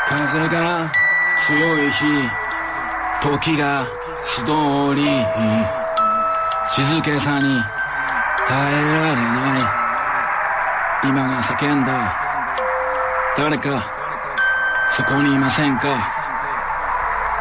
風が強い日、時が素通り、静けさに耐えられない。今が叫んだ誰かそこにいませんか？